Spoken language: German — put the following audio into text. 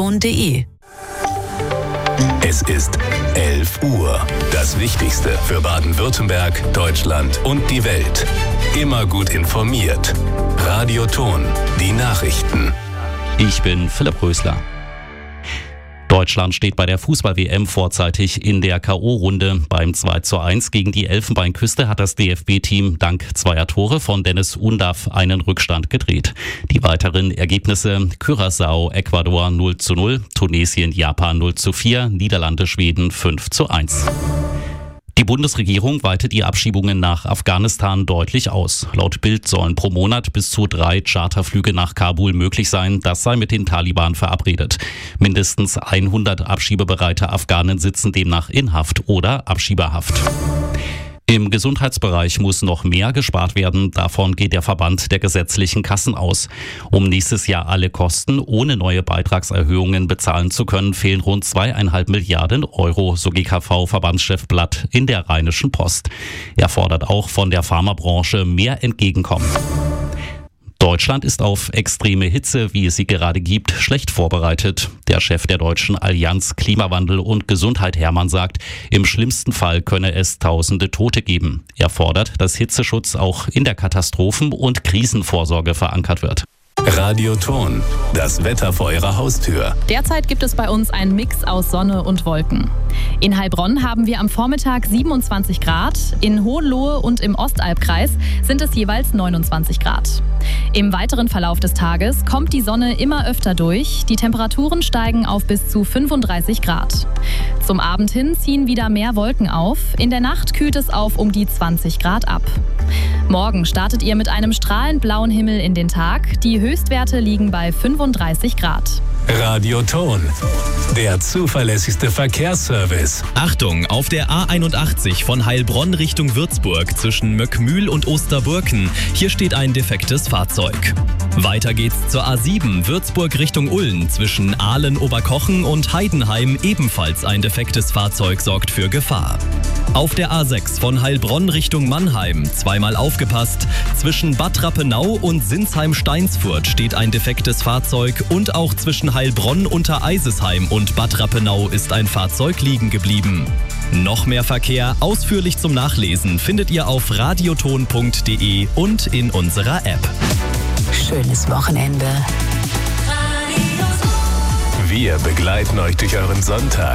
radioton.de. Es ist 11 Uhr. Das Wichtigste für Baden-Württemberg, Deutschland und die Welt. Immer gut informiert. Radioton, die Nachrichten. Ich bin Philipp Rösler. Deutschland steht bei der Fußball-WM vorzeitig in der K.O.-Runde. Beim 2:1 gegen die Elfenbeinküste hat das DFB-Team dank zweier Tore von Dennis Undav einen Rückstand gedreht. Die weiteren Ergebnisse: Curaçao, Ecuador 0:0, Tunesien, Japan 0:4, Niederlande, Schweden 5:1. Die Bundesregierung weitet die Abschiebungen nach Afghanistan deutlich aus. Laut Bild sollen pro Monat bis zu 3 Charterflüge nach Kabul möglich sein. Das sei mit den Taliban verabredet. Mindestens 100 abschiebebereite Afghanen sitzen demnach in Haft oder Abschiebehaft. Im Gesundheitsbereich muss noch mehr gespart werden. Davon geht der Verband der gesetzlichen Kassen aus. Um nächstes Jahr alle Kosten ohne neue Beitragserhöhungen bezahlen zu können, fehlen rund 2,5 Milliarden Euro, so GKV-Verbandschef Blatt in der Rheinischen Post. Er fordert auch von der Pharmabranche mehr Entgegenkommen. Deutschland ist auf extreme Hitze, wie es sie gerade gibt, schlecht vorbereitet. Der Chef der Deutschen Allianz Klimawandel und Gesundheit Hermann sagt, im schlimmsten Fall könne es tausende Tote geben. Er fordert, dass Hitzeschutz auch in der Katastrophen- und Krisenvorsorge verankert wird. Radioton, das Wetter vor Ihrer Haustür. Derzeit gibt es bei uns einen Mix aus Sonne und Wolken. In Heilbronn haben wir am Vormittag 27 Grad, in Hohenlohe und im Ostalbkreis sind es jeweils 29 Grad. Im weiteren Verlauf des Tages kommt die Sonne immer öfter durch, die Temperaturen steigen auf bis zu 35 Grad. Zum Abend hin ziehen wieder mehr Wolken auf, in der Nacht kühlt es auf um die 20 Grad ab. Morgen startet ihr mit einem strahlend blauen Himmel in den Tag, die Höchstwerte liegen bei 35 Grad. Radioton, der zuverlässigste Verkehrsservice. Achtung, auf der A81 von Heilbronn Richtung Würzburg zwischen Möckmühl und Osterburken. Hier steht ein defektes Fahrzeug. Weiter geht's zur A7 Würzburg Richtung Ulm zwischen Ahlen-Oberkochen und Heidenheim. Ebenfalls ein defektes Fahrzeug sorgt für Gefahr. Auf der A6 von Heilbronn Richtung Mannheim, zweimal aufgepasst, zwischen Bad Rappenau und Sinsheim-Steinsfurt steht ein defektes Fahrzeug und auch zwischen Heilbronn unter Eisesheim und Bad Rappenau ist ein Fahrzeug liegen geblieben. Noch mehr Verkehr ausführlich zum Nachlesen findet ihr auf radioton.de und in unserer App. Schönes Wochenende. Wir begleiten euch durch euren Sonntag.